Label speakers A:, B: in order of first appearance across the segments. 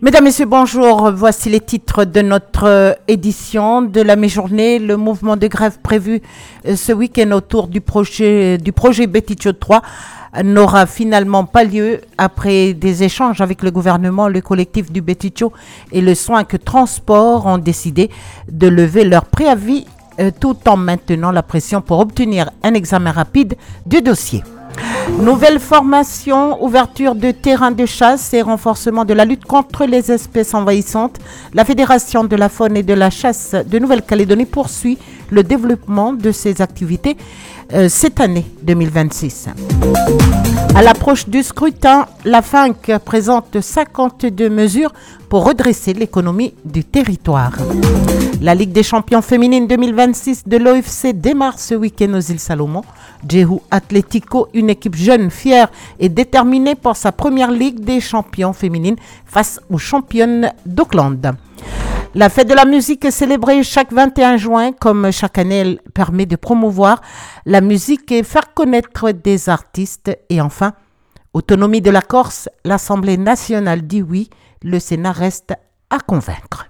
A: Mesdames, Messieurs, bonjour. Voici les titres de notre édition de la mi-journée. Le mouvement de grève prévu ce week-end autour du projet Betitio 3 n'aura finalement pas lieu après des échanges avec le gouvernement. Le collectif du Betitio et le Soin que Transport ont décidé de lever leur préavis tout en maintenant la pression pour obtenir un examen rapide du dossier. Nouvelle formation, ouverture de terrains de chasse et renforcement de la lutte contre les espèces envahissantes. La Fédération de la faune et de la chasse de Nouvelle-Calédonie poursuit le développement de ses activités cette année 2026. À l'approche du scrutin, la FINC présente 52 mesures pour redresser l'économie du territoire. La Ligue des champions féminines 2026 de l'OFC démarre ce week-end aux îles Salomon. Jehu Atlético, une équipe jeune, fière et déterminée pour sa première Ligue des champions féminines face aux championnes d'Auckland. La fête de la musique est célébrée chaque 21 juin. Comme chaque année, elle permet de promouvoir la musique et faire connaître des artistes. Et enfin, autonomie de la Corse, l'Assemblée nationale dit oui, le Sénat reste à convaincre.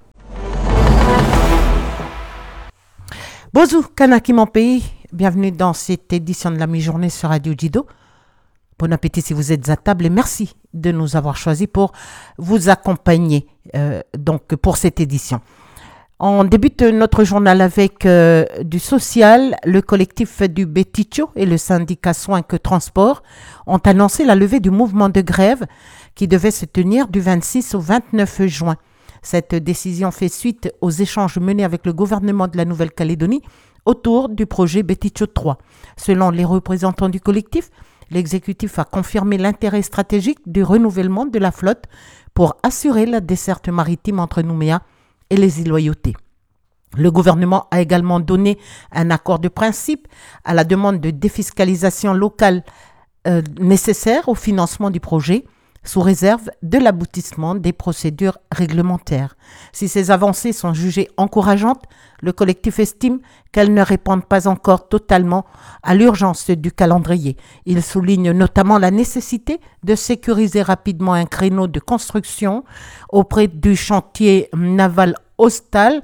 A: Bonjour, Kanaki mon pays. Bienvenue dans cette édition de la mi-journée sur Radio Jido. Bon appétit si vous êtes à table et merci de nous avoir choisis pour vous accompagner donc pour cette édition. On débute notre journal avec du social. Le collectif du Betitio et le syndicat Soin que Transport ont annoncé la levée du mouvement de grève qui devait se tenir du 26 au 29 juin. Cette décision fait suite aux échanges menés avec le gouvernement de la Nouvelle-Calédonie autour du projet Betitio 3. Selon les représentants du collectif, l'exécutif a confirmé l'intérêt stratégique du renouvellement de la flotte pour assurer la desserte maritime entre Nouméa et les îles Loyauté. Le gouvernement a également donné un accord de principe à la demande de défiscalisation locale nécessaire au financement du projet, sous réserve de l'aboutissement des procédures réglementaires. Si ces avancées sont jugées encourageantes, le collectif estime qu'elles ne répondent pas encore totalement à l'urgence du calendrier. Il souligne notamment la nécessité de sécuriser rapidement un créneau de construction auprès du chantier naval Hostal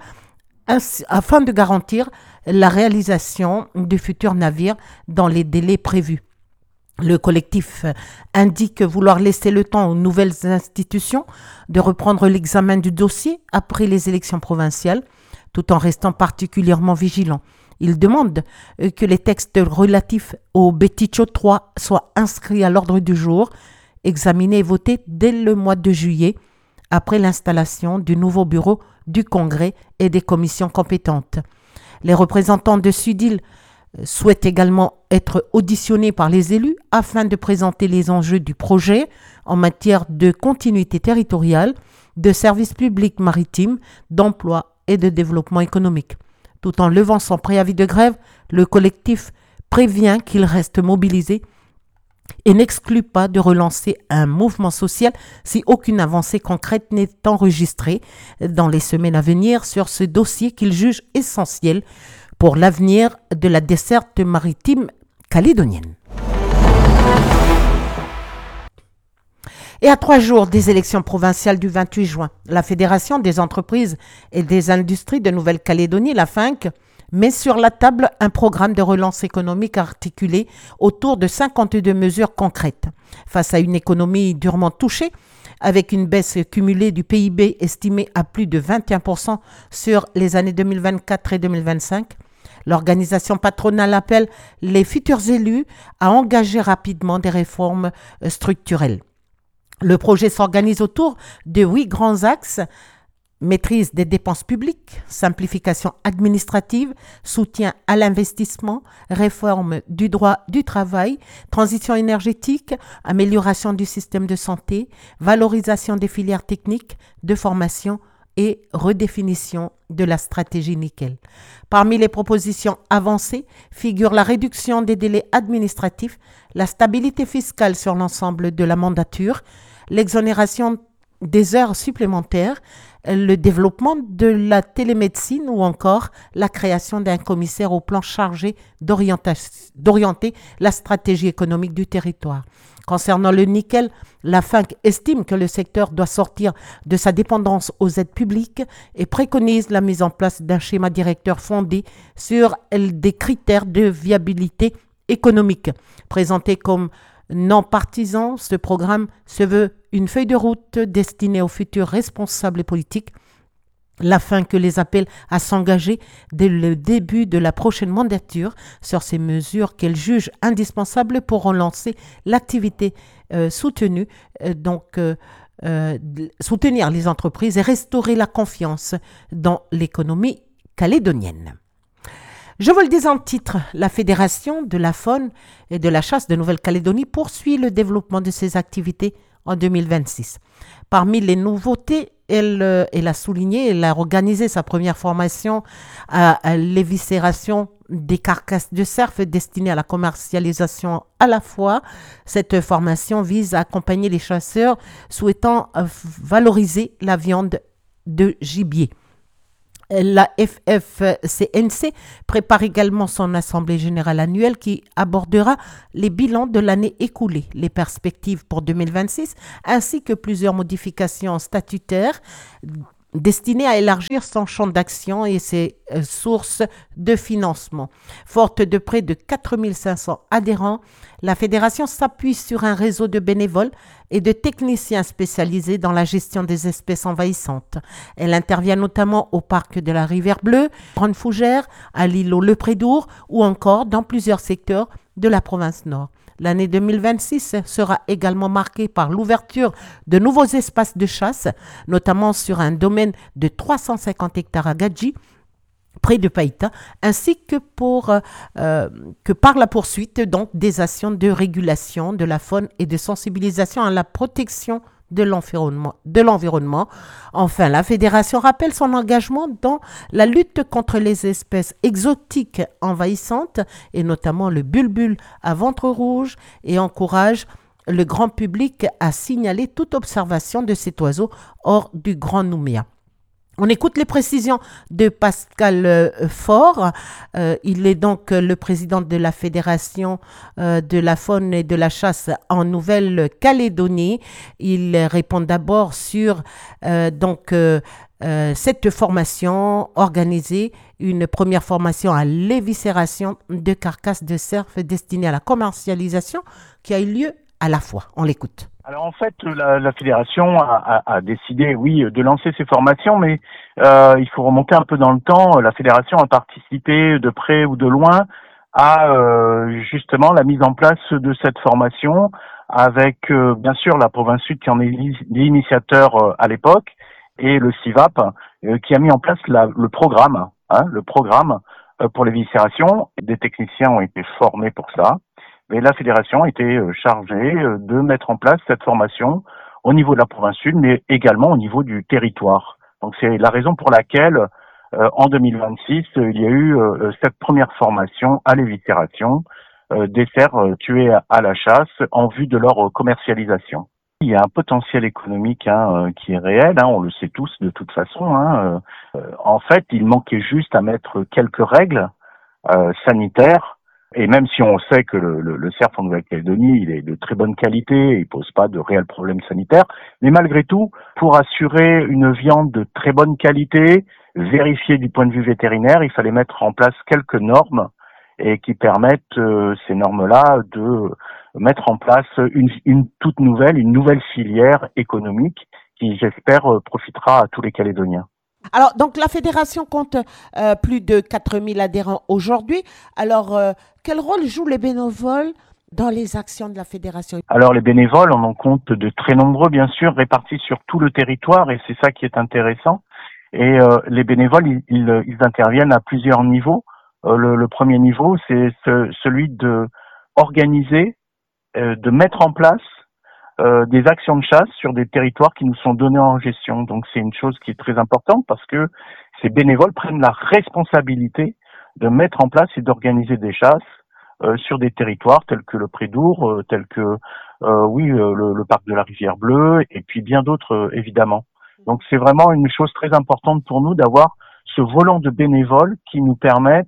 A: afin de garantir la réalisation du futur navire dans les délais prévus. Le collectif indique vouloir laisser le temps aux nouvelles institutions de reprendre l'examen du dossier après les élections provinciales, tout en restant particulièrement vigilant. Il demande que les textes relatifs au Betitio 3 soient inscrits à l'ordre du jour, examinés et votés dès le mois de juillet, après l'installation du nouveau bureau du Congrès et des commissions compétentes. Les représentants de Sud-Île souhaite également être auditionné par les élus afin de présenter les enjeux du projet en matière de continuité territoriale, de services publics maritimes, d'emploi et de développement économique. Tout en levant son préavis de grève, le collectif prévient qu'il reste mobilisé et n'exclut pas de relancer un mouvement social si aucune avancée concrète n'est enregistrée dans les semaines à venir sur ce dossier qu'il juge essentiel pour l'avenir de la desserte maritime calédonienne. Et à 3 jours des élections provinciales du 28 juin, la Fédération des entreprises et des industries de Nouvelle-Calédonie, la FINC, met sur la table un programme de relance économique articulé autour de 52 mesures concrètes. Face à une économie durement touchée, avec une baisse cumulée du PIB estimée à plus de 21% sur les années 2024 et 2025, l'organisation patronale appelle les futurs élus à engager rapidement des réformes structurelles. Le projet s'organise autour de 8 grands axes: maîtrise des dépenses publiques, simplification administrative, soutien à l'investissement, réforme du droit du travail, transition énergétique, amélioration du système de santé, valorisation des filières techniques, de formation et redéfinition de la stratégie nickel. Parmi les propositions avancées figurent la réduction des délais administratifs, la stabilité fiscale sur l'ensemble de la mandature, l'exonération des heures supplémentaires, le développement de la télémédecine ou encore la création d'un commissaire au plan chargé d'orienter la stratégie économique du territoire. Concernant le nickel, la FANC estime que le secteur doit sortir de sa dépendance aux aides publiques et préconise la mise en place d'un schéma directeur fondé sur des critères de viabilité économique. Présenté comme non partisan, ce programme se veut une feuille de route destinée aux futurs responsables politiques. La FANC les appelle à s'engager dès le début de la prochaine mandature sur ces mesures qu'elle juge indispensables pour relancer l'activité soutenue, soutenir les entreprises et restaurer la confiance dans l'économie calédonienne. Je vous le dis en titre, la Fédération de la faune et de la chasse de Nouvelle-Calédonie poursuit le développement de ses activités en 2026. Parmi les nouveautés, elle a souligné, elle a organisé sa première formation à l'éviscération des carcasses de cerf destinées à la commercialisation à la fois. Cette formation vise à accompagner les chasseurs souhaitant valoriser la viande de gibier. La FFCNC prépare également son assemblée générale annuelle qui abordera les bilans de l'année écoulée, les perspectives pour 2026, ainsi que plusieurs modifications statutaires destinées à élargir son champ d'action et ses sources de financement. Forte de près de 4500 adhérents, la fédération s'appuie sur un réseau de bénévoles et de techniciens spécialisés dans la gestion des espèces envahissantes. Elle intervient notamment au parc de la Rivière Bleue, Grande Fougère, à l'îlot Le Prédour ou encore dans plusieurs secteurs de la province Nord. L'année 2026 sera également marquée par l'ouverture de nouveaux espaces de chasse, notamment sur un domaine de 350 hectares à Gadji, près de Païta, ainsi que par la poursuite donc, des actions de régulation de la faune et de sensibilisation à la protection de l'environnement. Enfin, la Fédération rappelle son engagement dans la lutte contre les espèces exotiques envahissantes et notamment le bulbul à ventre rouge et encourage le grand public à signaler toute observation de cet oiseau hors du Grand Nouméa. On écoute les précisions de Pascal Faure. Il est donc le président de la Fédération de la faune et de la chasse en Nouvelle-Calédonie. Il répond d'abord sur cette formation organisée, une première formation à l'éviscération de carcasses de cerf destinée à la commercialisation qui a eu lieu à la fois. On l'écoute.
B: Alors en fait, la fédération a décidé, oui, de lancer ces formations, mais il faut remonter un peu dans le temps. La fédération a participé de près ou de loin à justement la mise en place de cette formation, avec bien sûr la province Sud qui en est l'initiateur à l'époque, et le CIVAP qui a mis en place le programme pour l'éviscération. Des techniciens ont été formés pour ça. Mais la fédération était chargée de mettre en place cette formation au niveau de la province Sud, mais également au niveau du territoire. Donc c'est la raison pour laquelle, en 2026, il y a eu cette première formation à l'éviscération des cerfs tués à la chasse en vue de leur commercialisation. Il y a un potentiel économique qui est réel, on le sait tous de toute façon. En fait, il manquait juste à mettre quelques règles sanitaires. Et même si on sait que le cerf en Nouvelle-Calédonie, il est de très bonne qualité, il pose pas de réels problèmes sanitaires, mais malgré tout, pour assurer une viande de très bonne qualité, vérifiée du point de vue vétérinaire, il fallait mettre en place quelques normes et qui permettent ces normes-là de mettre en place une nouvelle filière économique qui, j'espère, profitera à tous les Calédoniens.
A: Alors, donc, la fédération compte plus de 4000 adhérents aujourd'hui. Alors, quel rôle jouent les bénévoles dans les actions de la fédération?
B: Alors, les bénévoles, on en compte de très nombreux, bien sûr, répartis sur tout le territoire, et c'est ça qui est intéressant. Et les bénévoles, ils interviennent à plusieurs niveaux. Le premier niveau, c'est celui de organiser, de mettre en place des actions de chasse sur des territoires qui nous sont donnés en gestion. Donc c'est une chose qui est très importante parce que ces bénévoles prennent la responsabilité de mettre en place et d'organiser des chasses sur des territoires tels que le Prédour, tels que le parc de la Rivière Bleue, et puis bien d'autres évidemment. Donc c'est vraiment une chose très importante pour nous d'avoir ce volant de bénévoles qui nous permettent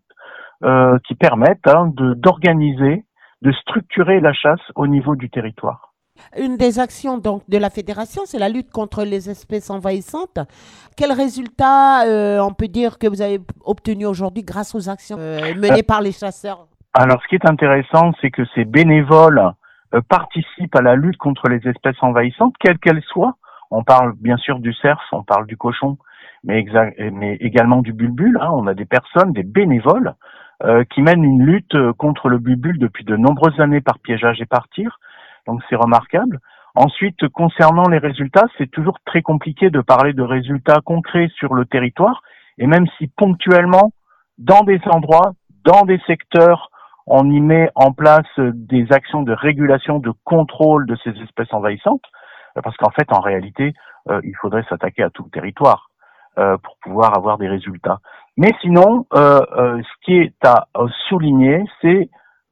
B: d'organiser, de structurer la chasse au niveau du territoire.
A: Une des actions donc de la fédération, c'est la lutte contre les espèces envahissantes. Quels résultats on peut dire que vous avez obtenus aujourd'hui grâce aux actions menées par les chasseurs?
B: Alors, ce qui est intéressant, c'est que ces bénévoles participent à la lutte contre les espèces envahissantes, quelles qu'elles soient. On parle bien sûr du cerf, on parle du cochon, mais également du bulbule. On a des personnes, des bénévoles, qui mènent une lutte contre le bulbule depuis de nombreuses années par piégeage et par tir. Donc c'est remarquable. Ensuite, concernant les résultats, c'est toujours très compliqué de parler de résultats concrets sur le territoire, et même si ponctuellement, dans des endroits, dans des secteurs, on y met en place des actions de régulation, de contrôle de ces espèces envahissantes, parce qu'en fait, en réalité, il faudrait s'attaquer à tout le territoire pour pouvoir avoir des résultats. Mais sinon, ce qui est à souligner, c'est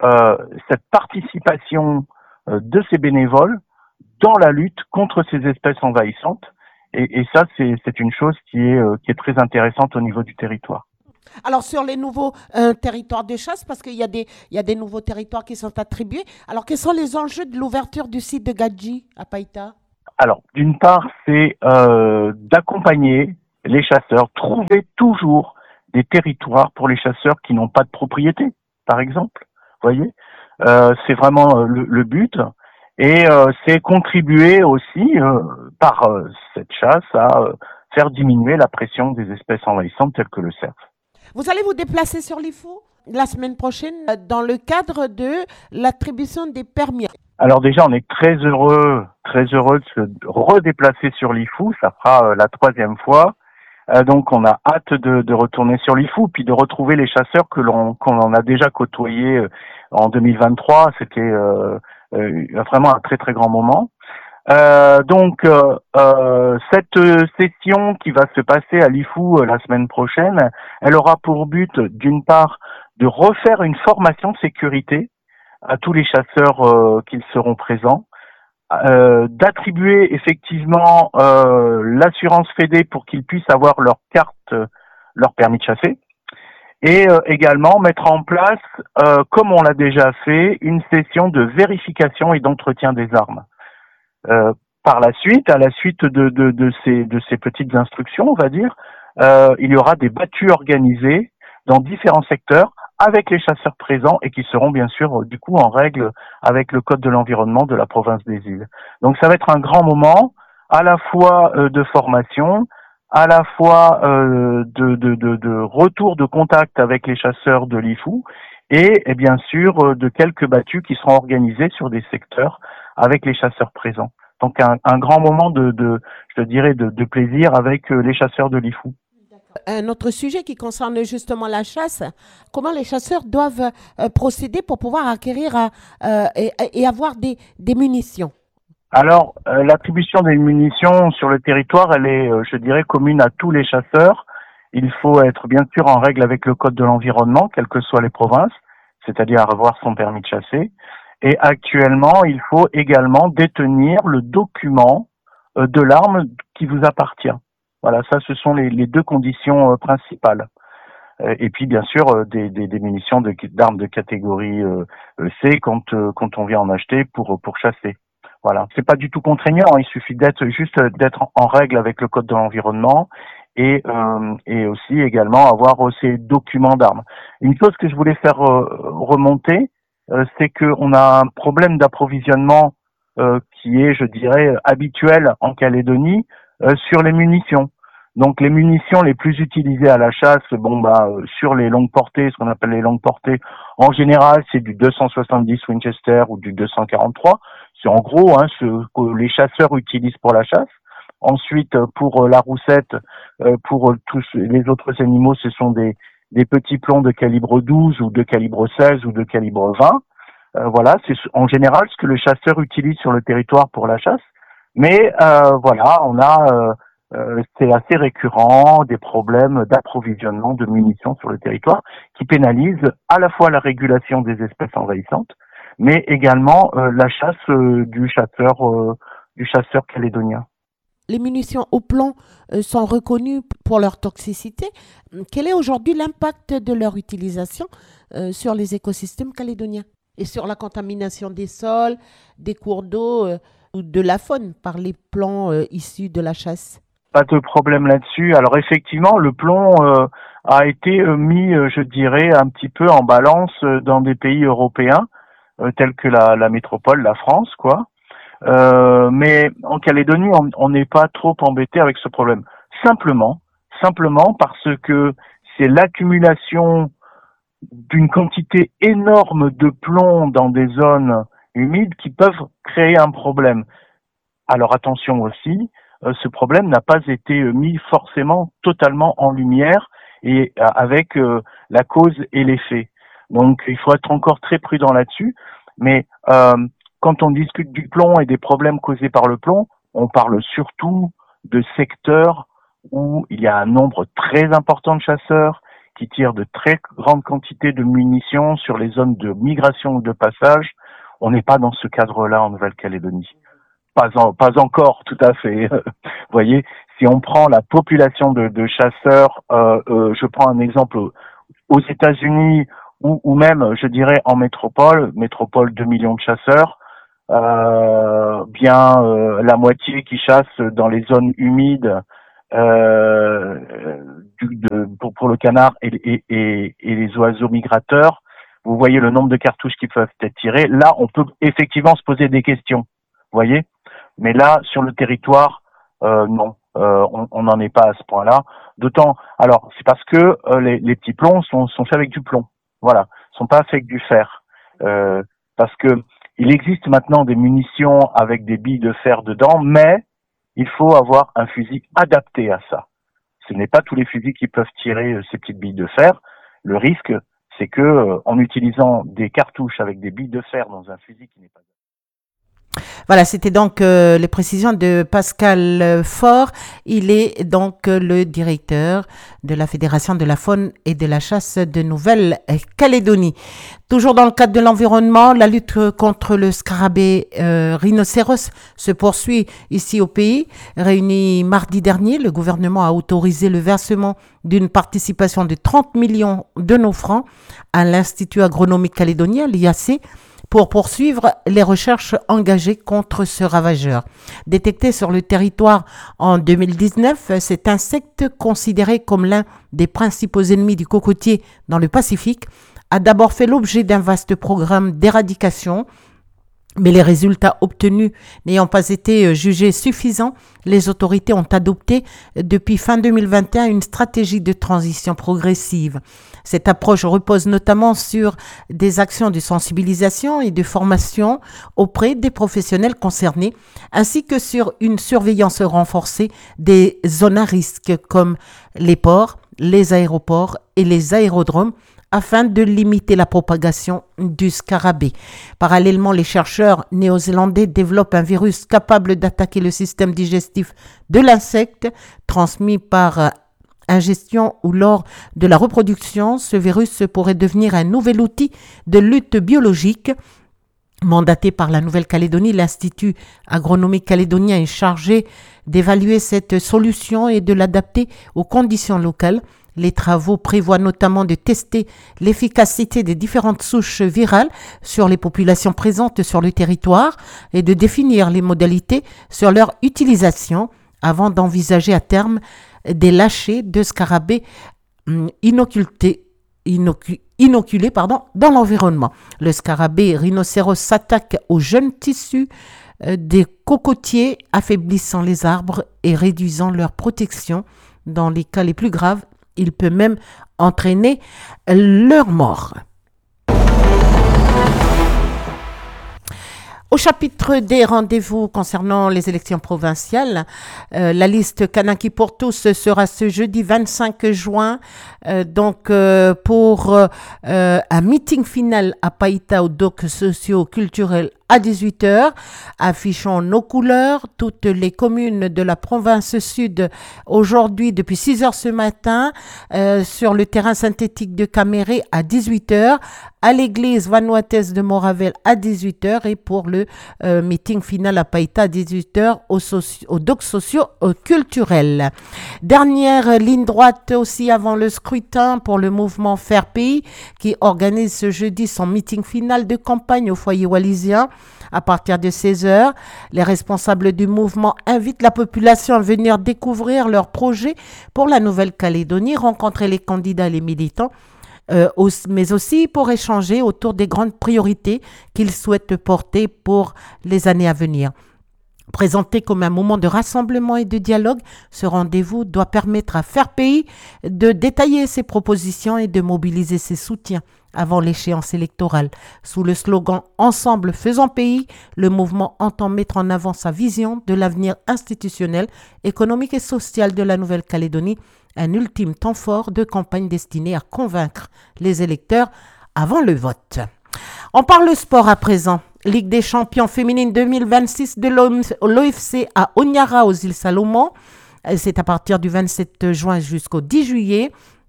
B: cette participation de ces bénévoles dans la lutte contre ces espèces envahissantes. Et ça, c'est une chose qui est très intéressante au niveau du territoire.
A: Alors, sur les nouveaux territoires de chasse, parce qu'il y a des nouveaux territoires qui sont attribués, alors quels sont les enjeux de l'ouverture du site de Gadji à Païta?
B: Alors, d'une part, c'est d'accompagner les chasseurs, trouver toujours des territoires pour les chasseurs qui n'ont pas de propriété, par exemple. Vous voyez, c'est vraiment le but. Et c'est contribuer aussi par cette chasse à faire diminuer la pression des espèces envahissantes telles que le cerf.
A: Vous allez vous déplacer sur l'IFU la semaine prochaine dans le cadre de l'attribution des permis.
B: Alors déjà, on est très heureux de se redéplacer sur l'IFU. Ça fera la 3e fois. Donc on a hâte de retourner sur l'IFU, puis de retrouver les chasseurs qu'on a déjà côtoyés en 2023. C'était vraiment un très très grand moment. Donc cette session qui va se passer à l'IFU la semaine prochaine, elle aura pour but d'une part de refaire une formation sécurité à tous les chasseurs qui seront présents, d'attribuer effectivement l'assurance Fédé pour qu'ils puissent avoir leur carte, leur permis de chasser, et également mettre en place, comme on l'a déjà fait, une session de vérification et d'entretien des armes. Par la suite, à la suite de ces petites instructions, on va dire, il y aura des battues organisées dans différents secteurs avec les chasseurs présents et qui seront bien sûr du coup en règle avec le code de l'environnement de la province des îles. Donc ça va être un grand moment à la fois de formation, à la fois de retour de contact avec les chasseurs de l'IFU et bien sûr de quelques battues qui seront organisées sur des secteurs avec les chasseurs présents. Donc un grand moment de plaisir avec les chasseurs de l'IFU.
A: Un autre sujet qui concerne justement la chasse, comment les chasseurs doivent procéder pour pouvoir acquérir et avoir des munitions?
B: Alors, l'attribution des munitions sur le territoire, elle est, je dirais, commune à tous les chasseurs. Il faut être bien sûr en règle avec le code de l'environnement, quelles que soient les provinces, c'est-à-dire avoir son permis de chasser. Et actuellement, il faut également détenir le document de l'arme qui vous appartient. Voilà, ça, ce sont les deux conditions principales. Et puis, bien sûr, des munitions d'armes de catégorie C quand on vient en acheter pour chasser. Voilà, c'est pas du tout contraignant. Il suffit d'être en règle avec le code de l'environnement et aussi également avoir ces documents d'armes. Une chose que je voulais faire remonter, c'est qu'on a un problème d'approvisionnement qui est, je dirais, habituel en Calédonie sur les munitions. Donc les munitions les plus utilisées à la chasse, sur les longues portées, ce qu'on appelle les longues portées, en général, c'est du 270 Winchester ou du 243. C'est en gros ce que les chasseurs utilisent pour la chasse. Ensuite, pour la roussette, pour tous les autres animaux, ce sont des petits plombs de calibre 12 ou de calibre 16 ou de calibre 20. Voilà, c'est en général ce que le chasseur utilise sur le territoire pour la chasse. Mais on a c'est assez récurrent, des problèmes d'approvisionnement de munitions sur le territoire qui pénalisent à la fois la régulation des espèces envahissantes, mais également la chasse du chasseur calédonien.
A: Les munitions au plomb sont reconnues pour leur toxicité. Quel est aujourd'hui l'impact de leur utilisation sur les écosystèmes calédoniens et sur la contamination des sols, des cours d'eau ou de la faune par les plombs issus de la chasse?
B: Pas de problème là-dessus. Alors effectivement, le plomb a été mis, je dirais, un petit peu en balance dans des pays européens tels que la métropole, la France, quoi. Mais en Calédonie, on n'est pas trop embêté avec ce problème. Simplement parce que c'est l'accumulation d'une quantité énorme de plomb dans des zones humides qui peuvent créer un problème. Alors attention aussi, ce problème n'a pas été mis forcément totalement en lumière et avec la cause et l'effet. Donc il faut être encore très prudent là-dessus. Mais quand on discute du plomb et des problèmes causés par le plomb, on parle surtout de secteurs où il y a un nombre très important de chasseurs qui tirent de très grandes quantités de munitions sur les zones de migration ou de passage. On n'est pas dans ce cadre-là en Nouvelle-Calédonie. Pas encore, tout à fait. Vous voyez, si on prend la population de chasseurs, je prends un exemple aux États-Unis ou même, je dirais, en métropole 2 millions de chasseurs, la moitié qui chassent dans les zones humides pour le canard et les oiseaux migrateurs. Vous voyez le nombre de cartouches qui peuvent être tirées. Là, on peut effectivement se poser des questions. Vous voyez? Mais là, sur le territoire, non, on n'en est pas à ce point-là. D'autant, alors, c'est parce que les petits plombs sont faits avec du plomb. Voilà, sont pas faits avec du fer. Parce que il existe maintenant des munitions avec des billes de fer dedans, mais il faut avoir un fusil adapté à ça. Ce n'est pas tous les fusils qui peuvent tirer ces petites billes de fer. Le risque, c'est que en utilisant des cartouches avec des billes de fer dans un fusil qui n'est pas...
A: Voilà, c'était donc les précisions de Pascal Faure. Il est donc le directeur de la Fédération de la faune et de la chasse de Nouvelle-Calédonie. Toujours dans le cadre de l'environnement, la lutte contre le scarabée rhinocéros se poursuit ici au pays. Réuni mardi dernier, le gouvernement a autorisé le versement d'une participation de 30 millions de nos francs à l'Institut agronomique calédonien, l'IAC, pour poursuivre les recherches engagées contre ce ravageur. Détecté sur le territoire en 2019, cet insecte, considéré comme l'un des principaux ennemis du cocotier dans le Pacifique, a d'abord fait l'objet d'un vaste programme d'éradication, mais les résultats obtenus n'ayant pas été jugés suffisants, les autorités ont adopté depuis fin 2021 une stratégie de transition progressive. Cette approche repose notamment sur des actions de sensibilisation et de formation auprès des professionnels concernés, ainsi que sur une surveillance renforcée des zones à risque comme les ports, les aéroports et les aérodromes, afin de limiter la propagation du scarabée. Parallèlement, les chercheurs néo-zélandais développent un virus capable d'attaquer le système digestif de l'insecte, transmis par ingestion ou lors de la reproduction. Ce virus pourrait devenir un nouvel outil de lutte biologique. Mandaté par la Nouvelle-Calédonie, l'Institut agronomique calédonien est chargé d'évaluer cette solution et de l'adapter aux conditions locales. Les travaux prévoient notamment de tester l'efficacité des différentes souches virales sur les populations présentes sur le territoire et de définir les modalités sur leur utilisation avant d'envisager à terme des lâchers de scarabées inoculés dans l'environnement. Le scarabée rhinocéros s'attaque aux jeunes tissus des cocotiers, affaiblissant les arbres et réduisant leur protection. Dans les cas les plus graves, il peut même entraîner leur mort. Au chapitre des rendez-vous concernant les élections provinciales, la liste Kanaki pour tous sera ce jeudi 25 juin pour un meeting final à Païta au doc socio-culturel à 18h. Affichons nos couleurs. Toutes les communes de la province sud aujourd'hui depuis 6h ce matin sur le terrain synthétique de Caméré à 18h. À l'église vanuataise de Moravel à 18h et pour le meeting final à Païta à 18h au doc socio-culturel. Dernière ligne droite aussi avant le scrutin pour le mouvement Faire Pays qui organise ce jeudi son meeting final de campagne au foyer wallisien à partir de 16h. Les responsables du mouvement invitent la population à venir découvrir leurs projets pour la Nouvelle-Calédonie, rencontrer les candidats et les militants, mais aussi pour échanger autour des grandes priorités qu'ils souhaitent porter pour les années à venir. Présenté comme un moment de rassemblement et de dialogue, ce rendez-vous doit permettre à Faire Pays de détailler ses propositions et de mobiliser ses soutiens avant l'échéance électorale. Sous le slogan « Ensemble, faisons pays », le mouvement entend mettre en avant sa vision de l'avenir institutionnel, économique et social de la Nouvelle-Calédonie, un ultime temps fort de campagne destiné à convaincre les électeurs avant le vote. On parle sport à présent. Ligue des champions féminines 2026 de l'OFC à Honiara aux îles Salomon. C'est à partir du 27 juin jusqu'au 10 juillet.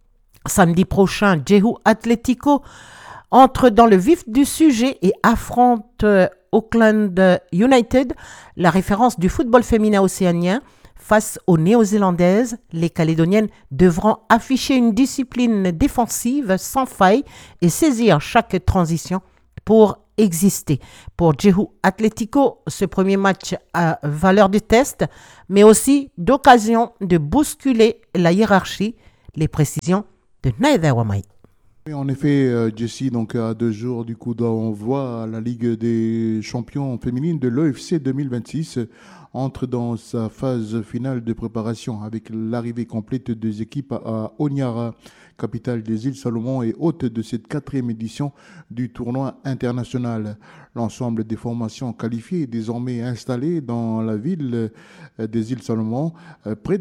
A: Samedi prochain, Jehu Atlético entre dans le vif du sujet et affronte Auckland United, la référence du football féminin océanien. Face aux Néo-Zélandaises, les Calédoniennes devront afficher une discipline défensive sans faille et saisir chaque transition pour exister. Pour Jehu Atlético, ce premier match a valeur de test, mais aussi d'occasion de bousculer la hiérarchie. Les précisions de Naïda Wamai.
C: En effet, Jessie, donc à 2 jours du coup d'envoi, la Ligue des champions féminines de l'OFC 2026 entre dans sa phase finale de préparation avec l'arrivée complète des équipes à Honiara, capitale des îles Salomon et hôte de cette 4e édition du tournoi international. L'ensemble des formations qualifiées est désormais installé dans la ville des îles Salomon, près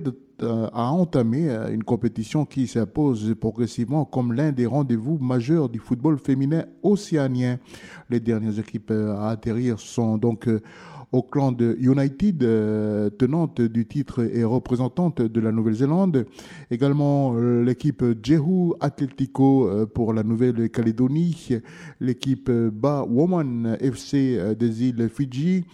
C: à entamer une compétition qui s'impose progressivement comme l'un des rendez-vous majeurs du football féminin océanien. Les dernières équipes à atterrir sont donc Auckland United, tenante du titre et représentante de la Nouvelle-Zélande. Également l'équipe Jehu Atlético pour la Nouvelle-Calédonie, l'équipe Ba Woman FC des îles Fidji,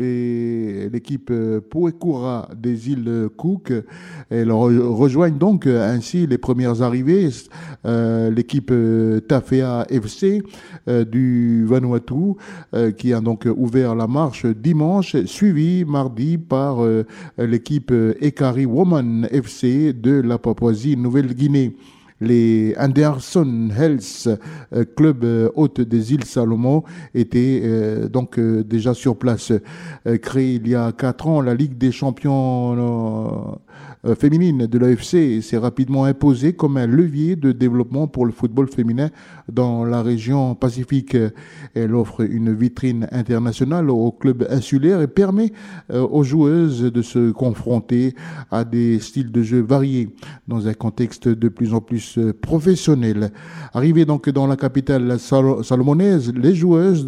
C: et l'équipe Puekura des îles Cook. Elles rejoignent donc ainsi les premières arrivées. L'équipe Tafea FC du Vanuatu qui a donc ouvert la marche dimanche, suivi mardi par l'équipe Ekari Woman FC de la Papouasie-Nouvelle-Guinée. Les Anderson Health Club hôte des îles Salomon étaient donc déjà sur place. Créée il y a 4 ans, la Ligue des champions féminine de l'AFC s'est rapidement imposée comme un levier de développement pour le football féminin dans la région Pacifique. Elle offre une vitrine internationale aux clubs insulaires et permet aux joueuses de se confronter à des styles de jeu variés dans un contexte de plus en plus professionnel. Arrivées donc dans la capitale salomonaise, les joueuses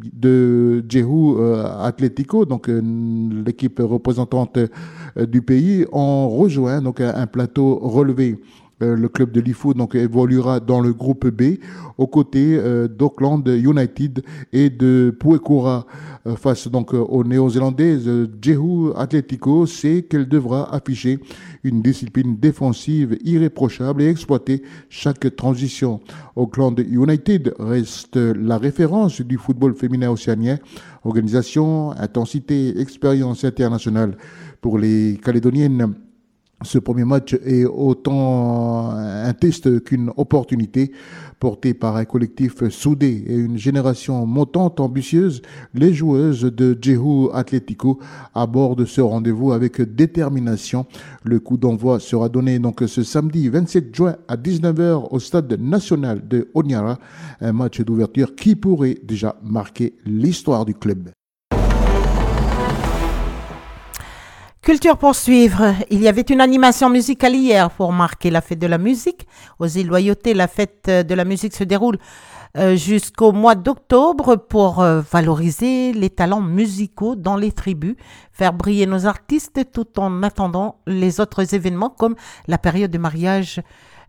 C: de Jehu Atlético, donc l'équipe représentante du pays, ont rejoint donc un plateau relevé. Le club de l'IFO donc évoluera dans le groupe B aux côtés d'Auckland United et de Puekura. Face donc aux Néo-Zélandaises, Jehu Atlético sait qu'elle devra afficher une discipline défensive irréprochable et exploiter chaque transition. Auckland United reste la référence du football féminin océanien. Organisation, intensité, expérience internationale pour les Calédoniennes. Ce premier match est autant un test qu'une opportunité. Porté par un collectif soudé et une génération montante ambitieuse, les joueuses de Jehu Atlético abordent ce rendez-vous avec détermination. Le coup d'envoi sera donné donc ce samedi 27 juin à 19h au stade national de Honiara, un match d'ouverture qui pourrait déjà marquer l'histoire du club.
A: Culture pour suivre. Il y avait une animation musicale hier pour marquer la fête de la musique. Aux îles Loyauté, la fête de la musique se déroule jusqu'au mois d'octobre pour valoriser les talents musicaux dans les tribus, faire briller nos artistes tout en attendant les autres événements comme la période de mariage,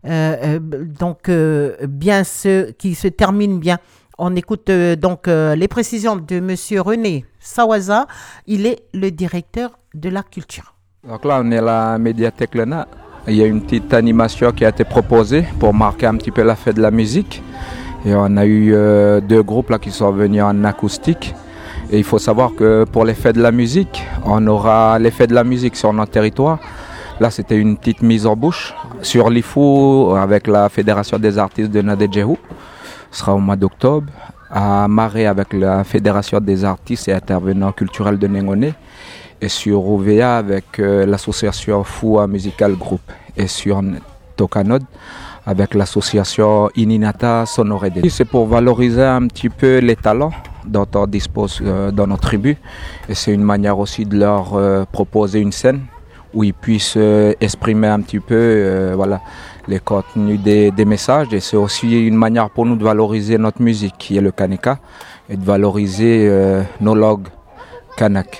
A: bien qui se termine bien. On écoute les précisions de Monsieur René Sawaza. Il est le directeur de la culture.
D: Donc là, on est à la médiathèque Lena. Il y a une petite animation qui a été proposée pour marquer un petit peu la fête de la musique. Et on a eu 2 groupes là qui sont venus en acoustique. Et il faut savoir que pour les fêtes de la musique, on aura les fêtes de la musique sur notre territoire. Là, c'était une petite mise en bouche sur l'IFU avec la Fédération des artistes de Nadejehou. Ce sera au mois d'octobre. À Marais avec la Fédération des artistes et intervenants culturels de Nengone. Et sur OVA avec l'association Fua Musical Group. Et sur Tokanod avec l'association Ininata Sonorédé. C'est pour valoriser un petit peu les talents dont on dispose dans nos tribus. Et c'est une manière aussi de leur proposer une scène où ils puissent exprimer un petit peu les contenus des messages. Et c'est aussi une manière pour nous de valoriser notre musique, qui est le Kaneka, et de valoriser nos langues kanak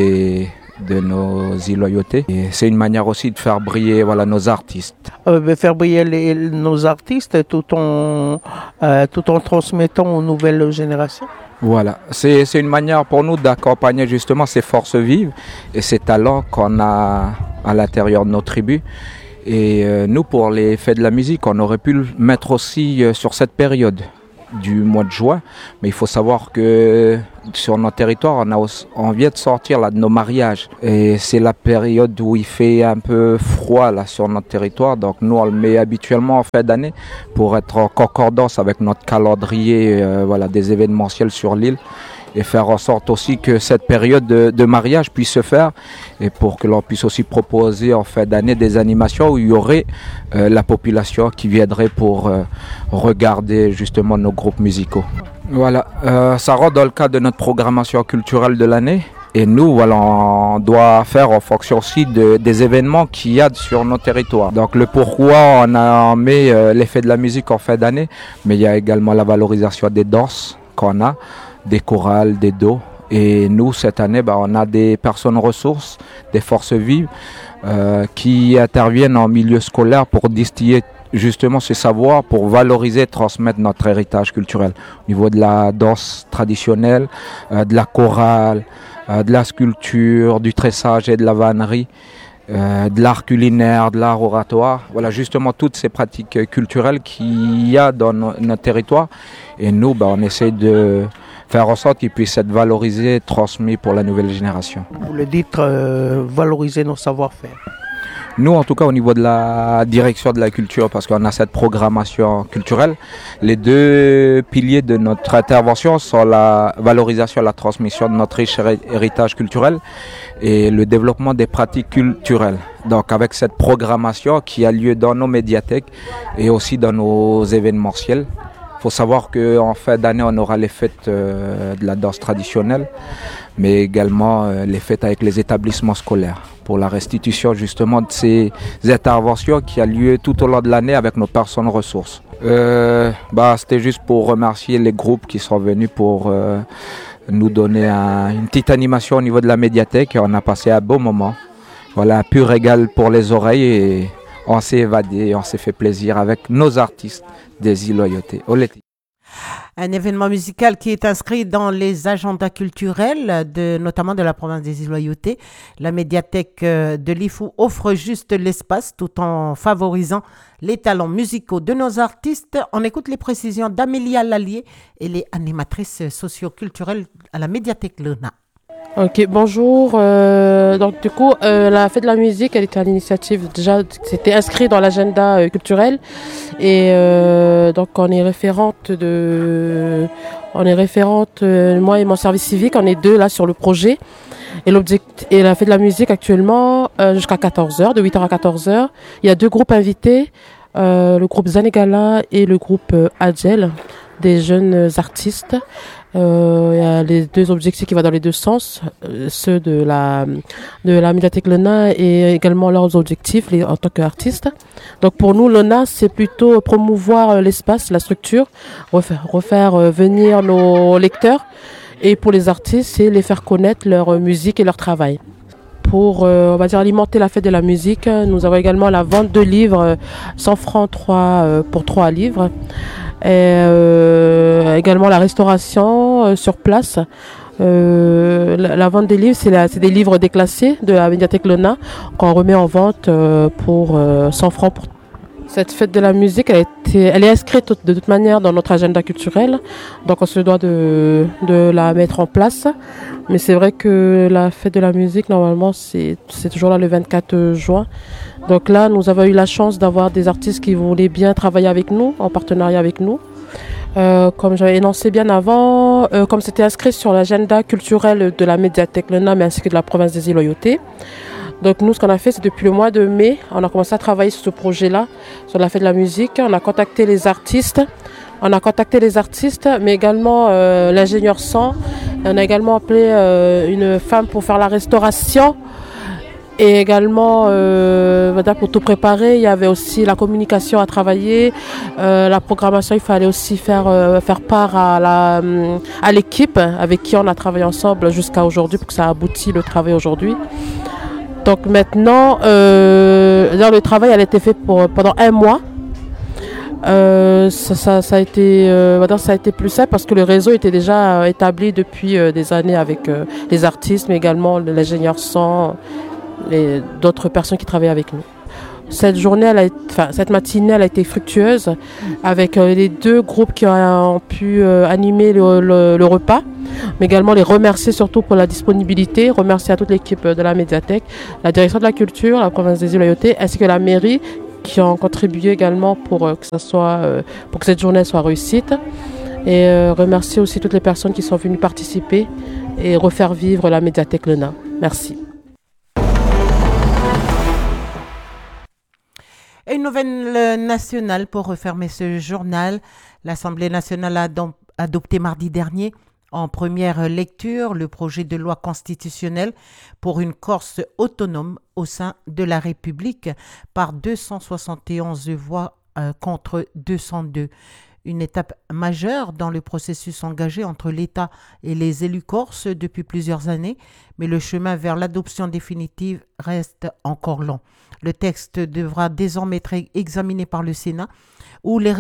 D: de nos îles Loyauté. Et c'est une manière aussi de faire briller nos artistes.
E: Faire briller nos artistes tout en transmettant aux nouvelles générations.
D: Voilà, c'est une manière pour nous d'accompagner justement ces forces vives et ces talents qu'on a à l'intérieur de nos tribus. Et nous, pour les fêtes de la musique, on aurait pu le mettre aussi sur cette période du mois de juin. Mais il faut savoir que sur notre territoire, on vient de sortir là, de nos mariages. Et c'est la période où il fait un peu froid là, sur notre territoire. Donc nous, on le met habituellement en fin d'année pour être en concordance avec notre calendrier des événementiels sur l'île. Et faire en sorte aussi que cette période de mariage puisse se faire et pour que l'on puisse aussi proposer en fin d'année des animations où il y aurait la population qui viendrait pour regarder justement nos groupes musicaux. Voilà, ça rentre dans le cadre de notre programmation culturelle de l'année. Et nous, on doit faire en fonction aussi des événements qu'il y a sur nos territoires. Donc le pourquoi on met l'effet de la musique en fin d'année, mais il y a également la valorisation des danses qu'on a, des chorales, des dos. Et nous, cette année, on a des personnes ressources, des forces vives qui interviennent en milieu scolaire pour distiller justement ce savoir, pour valoriser et transmettre notre héritage culturel. Au niveau de la danse traditionnelle, de la chorale, de la sculpture, du tressage et de la vannerie, de l'art culinaire, de l'art oratoire. Voilà, justement toutes ces pratiques culturelles qu'il y a dans notre territoire. Et nous, on essaie de faire en sorte qu'ils puissent être valorisés et transmis pour la nouvelle génération.
E: Vous le dites, valoriser nos savoir-faire.
D: Nous, en tout cas, au niveau de la direction de la culture, parce qu'on a cette programmation culturelle, les 2 piliers de notre intervention sont la valorisation et la transmission de notre riche héritage culturel et le développement des pratiques culturelles. Donc, avec cette programmation qui a lieu dans nos médiathèques et aussi dans nos événementiels. Il faut savoir qu'en fin d'année, on aura les fêtes de la danse traditionnelle, mais également les fêtes avec les établissements scolaires pour la restitution justement de ces interventions qui a lieu tout au long de l'année avec nos personnes ressources. C'était juste pour remercier les groupes qui sont venus pour nous donner une petite animation au niveau de la médiathèque. On a passé un beau moment. Voilà, un pur régal pour les oreilles et on s'est évadé, on s'est fait plaisir avec nos artistes des îles Loyauté.
A: Un événement musical qui est inscrit dans les agendas culturels, notamment de la province des îles Loyauté. La médiathèque de l'IFU offre juste l'espace tout en favorisant les talents musicaux de nos artistes. On écoute les précisions d'Amélia Lallier, elle est animatrice socio-culturelle à la médiathèque Lena.
F: Ok, bonjour. Donc du coup, la fête de la musique, elle était à l'initiative déjà, c'était inscrit dans l'agenda culturel et donc on est référente, moi et mon service civique, on est 2 là sur le projet et la fête de la musique actuellement jusqu'à 14h, de 8h à 14h. Il y a 2 groupes invités, le groupe Zanegala et le groupe Adjel, des jeunes artistes. Il y a les deux objectifs qui vont dans les deux sens, ceux de la médiathèque Lena et également leurs objectifs en tant qu'artistes. Donc pour nous, Lena, c'est plutôt promouvoir l'espace, la structure, refaire venir nos lecteurs. Et pour les artistes, c'est les faire connaître leur musique et leur travail. Pour, on va dire, alimenter la fête de la musique, nous avons également la vente de livres, 100 francs pour 3 livres. Et également la restauration sur place. La vente des livres, c'est des livres déclassés de la médiathèque Lena qu'on remet en vente pour 100 francs pour. Cette fête de la musique, elle est inscrite de toute manière dans notre agenda culturel, donc on se doit de la mettre en place. Mais c'est vrai que la fête de la musique, normalement, c'est toujours là le 24 juin. Donc là, nous avons eu la chance d'avoir des artistes qui voulaient bien travailler avec nous, en partenariat avec nous. Comme j'avais énoncé bien avant, comme c'était inscrit sur l'agenda culturel de la médiathèque Lena, mais ainsi que de la province des îles Loyauté. Donc nous, ce qu'on a fait, c'est depuis le mois de mai, on a commencé à travailler sur ce projet-là, sur la fête de la musique. On a contacté les artistes, mais également l'ingénieur son. On a également appelé une femme pour faire la restauration. Et également, pour tout préparer, il y avait aussi la communication à travailler, la programmation, il fallait aussi faire part à l'équipe avec qui on a travaillé ensemble jusqu'à aujourd'hui pour que ça aboutit le travail aujourd'hui. Donc maintenant, le travail a été fait pendant 1 mois. Ça a été plus simple parce que le réseau était déjà établi depuis des années avec les artistes, mais également l'ingénieur son et d'autres personnes qui travaillent avec nous. Cette matinée, elle a été fructueuse avec les 2 groupes qui ont pu animer le repas, mais également les remercier surtout pour la disponibilité, remercier à toute l'équipe de la médiathèque, la direction de la culture, la province des îles Loyauté, ainsi que la mairie qui ont contribué également pour que cette journée soit réussite. Et remercier aussi toutes les personnes qui sont venues participer et refaire vivre la médiathèque Lena. Merci.
A: Et une nouvelle nationale pour refermer ce journal. L'Assemblée nationale a adopté mardi dernier en première lecture le projet de loi constitutionnelle pour une Corse autonome au sein de la République par 271 voix contre 202. Une étape majeure dans le processus engagé entre l'État et les élus corses depuis plusieurs années, mais le chemin vers l'adoption définitive reste encore long. Le texte devra désormais être examiné par le Sénat, où les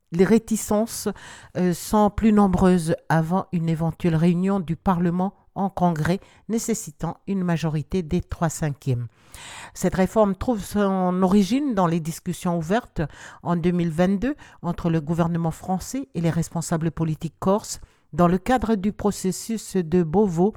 A: réticences sont plus nombreuses avant une éventuelle réunion du Parlement en congrès nécessitant une majorité des 3/5. Cette réforme trouve son origine dans les discussions ouvertes en 2022 entre le gouvernement français et les responsables politiques corses dans le cadre du processus de Beauvau.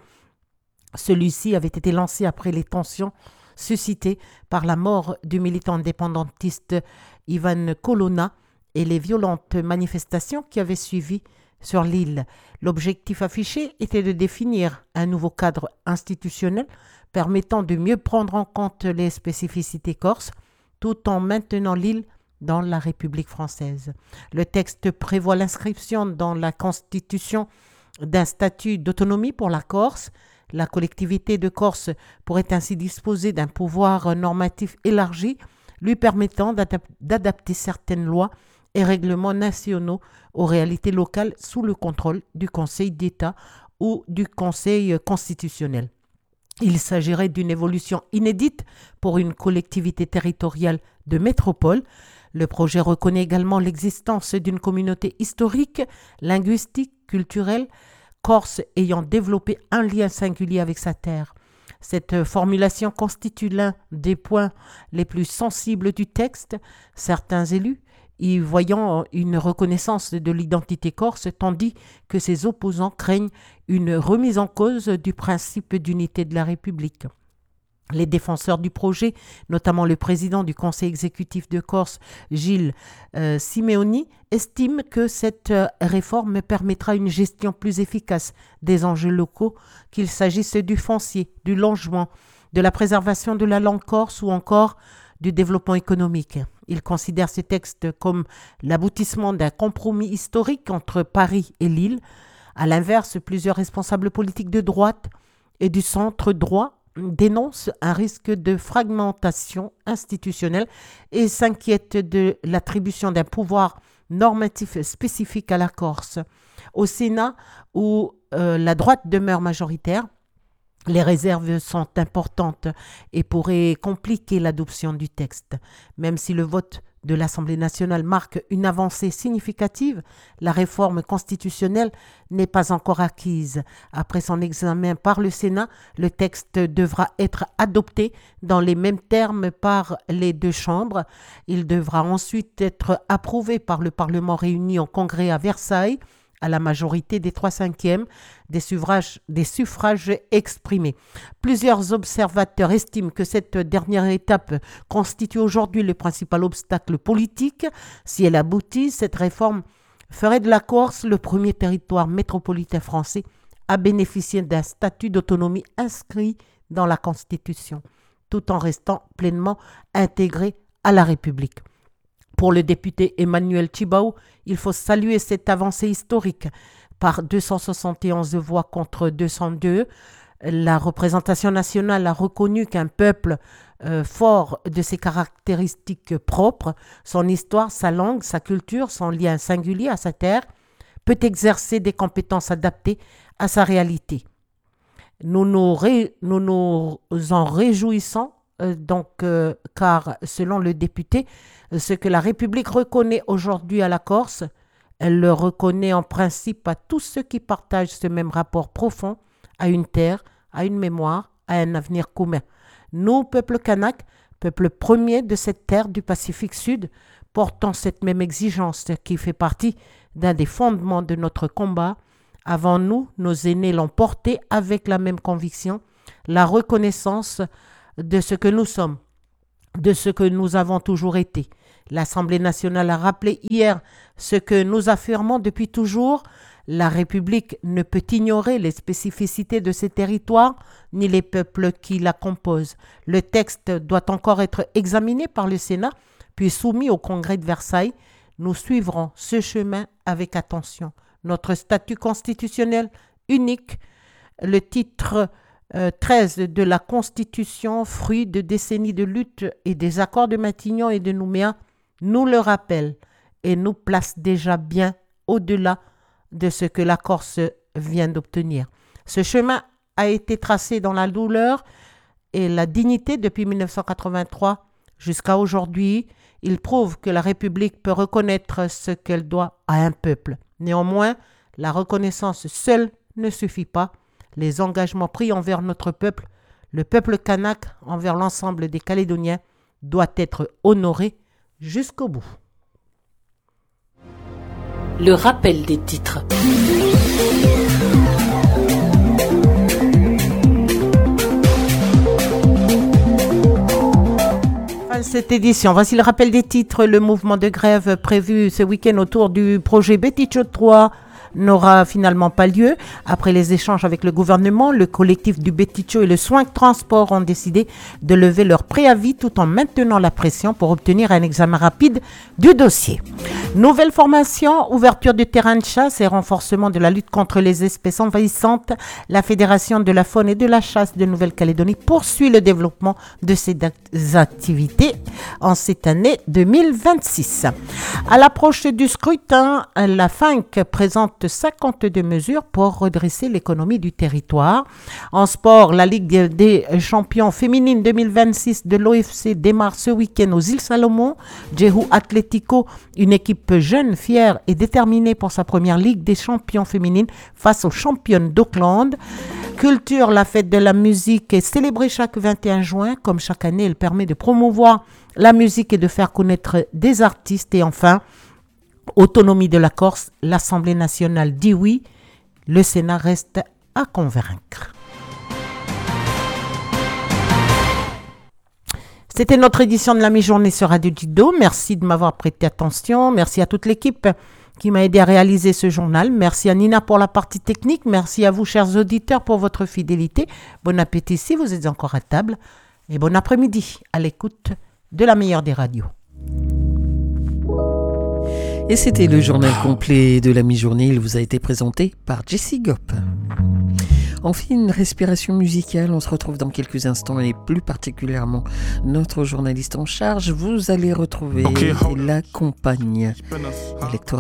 A: Celui-ci avait été lancé après les tensions suscitées par la mort du militant indépendantiste Ivan Colonna et les violentes manifestations qui avaient suivi sur l'île. L'objectif affiché était de définir un nouveau cadre institutionnel permettant de mieux prendre en compte les spécificités corses tout en maintenant l'île dans la République française. Le texte prévoit l'inscription dans la Constitution d'un statut d'autonomie pour la Corse. La collectivité de Corse pourrait ainsi disposer d'un pouvoir normatif élargi lui permettant d'adapter certaines lois et règlements nationaux aux réalités locales sous le contrôle du Conseil d'État ou du Conseil constitutionnel. Il s'agirait d'une évolution inédite pour une collectivité territoriale de métropole. Le projet reconnaît également l'existence d'une communauté historique, linguistique, culturelle, corse ayant développé un lien singulier avec sa terre. Cette formulation constitue l'un des points les plus sensibles du texte. Certains élus y voyant une reconnaissance de l'identité corse, tandis que ses opposants craignent une remise en cause du principe d'unité de la République. Les défenseurs du projet, notamment le président du Conseil exécutif de Corse, Gilles Simeoni, estiment que cette réforme permettra une gestion plus efficace des enjeux locaux, qu'il s'agisse du foncier, du logement, de la préservation de la langue corse ou encore du développement économique. Il considère ce texte comme l'aboutissement d'un compromis historique entre Paris et l'île, À l'inverse, plusieurs responsables politiques de droite et du centre droit dénoncent un risque de fragmentation institutionnelle et s'inquiètent de l'attribution d'un pouvoir normatif spécifique à la Corse. Au Sénat, où la droite demeure majoritaire, les réserves sont importantes et pourraient compliquer l'adoption du texte. Même si le vote de l'Assemblée nationale marque une avancée significative, la réforme constitutionnelle n'est pas encore acquise. Après son examen par le Sénat, le texte devra être adopté dans les mêmes termes par les deux chambres. Il devra ensuite être approuvé par le Parlement réuni en congrès à Versailles, à la majorité des 3/5 des suffrages exprimés. Plusieurs observateurs estiment que cette dernière étape constitue aujourd'hui le principal obstacle politique. Si elle aboutit, cette réforme ferait de la Corse le premier territoire métropolitain français à bénéficier d'un statut d'autonomie inscrit dans la Constitution, tout en restant pleinement intégré à la République. Pour le député Emmanuel Tjibaou, il faut saluer cette avancée historique. Par 271 voix contre 202, la représentation nationale a reconnu qu'un peuple fort de ses caractéristiques propres, son histoire, sa langue, sa culture, son lien singulier à sa terre, peut exercer des compétences adaptées à sa réalité. Nous nous en réjouissons car selon le député, ce que la République reconnaît aujourd'hui à la Corse, elle le reconnaît en principe à tous ceux qui partagent ce même rapport profond à une terre, à une mémoire, à un avenir commun. Nous, peuple kanak, peuple premier de cette terre du Pacifique Sud, portons cette même exigence qui fait partie d'un des fondements de notre combat. Avant nous, nos aînés l'ont porté avec la même conviction, la reconnaissance de ce que nous sommes, de ce que nous avons toujours été. L'Assemblée nationale a rappelé hier ce que nous affirmons depuis toujours. La République ne peut ignorer les spécificités de ces territoires ni les peuples qui la composent. Le texte doit encore être examiné par le Sénat, puis soumis au Congrès de Versailles. Nous suivrons ce chemin avec attention. Notre statut constitutionnel unique, le titre 13 de la Constitution, fruit de décennies de lutte et des accords de Matignon et de Nouméa, nous le rappelle et nous place déjà bien au-delà de ce que la Corse vient d'obtenir. Ce chemin a été tracé dans la douleur et la dignité depuis 1983 jusqu'à aujourd'hui. Il prouve que la République peut reconnaître ce qu'elle doit à un peuple. Néanmoins, la reconnaissance seule ne suffit pas. Les engagements pris envers notre peuple, le peuple kanak envers l'ensemble des Calédoniens, doit être honoré jusqu'au bout.
G: Le rappel des titres.
A: Fin de cette édition. Voici le rappel des titres. Le mouvement de grève prévu ce week-end autour du projet Beticho 3 n'aura finalement pas lieu. Après les échanges avec le gouvernement, le collectif du Beticho et le Soin Transport ont décidé de lever leur préavis tout en maintenant la pression pour obtenir un examen rapide du dossier. Nouvelle formation, ouverture du terrain de chasse et renforcement de la lutte contre les espèces envahissantes. La Fédération de la faune et de la chasse de Nouvelle-Calédonie poursuit le développement de ces activités en cette année 2026. À l'approche du scrutin, la FINC présente 52 mesures pour redresser l'économie du territoire. En sport, la Ligue des champions féminines 2026 de l'OFC démarre ce week-end aux îles Salomon. Jehu Atlético, une équipe jeune, fière et déterminée pour sa première Ligue des champions féminines face aux championnes d'Auckland. Culture, la fête de la musique est célébrée chaque 21 juin. Comme chaque année, elle permet de promouvoir la musique et de faire connaître des artistes. Et enfin, autonomie de la Corse, l'Assemblée nationale dit oui, le Sénat reste à convaincre. C'était notre édition de la mi-journée sur Radio Djido. Merci de m'avoir prêté attention. Merci à toute l'équipe qui m'a aidé à réaliser ce journal. Merci à Nina pour la partie technique. Merci à vous, chers auditeurs, pour votre fidélité. Bon appétit si vous êtes encore à table. Et bon après-midi à l'écoute de la meilleure des radios.
H: Et c'était le journal complet de la mi-journée. Il vous a été présenté par Jessie Gop. On fait une respiration musicale. On se retrouve dans quelques instants et plus particulièrement notre journaliste en charge. Vous allez retrouver la campagne électorale.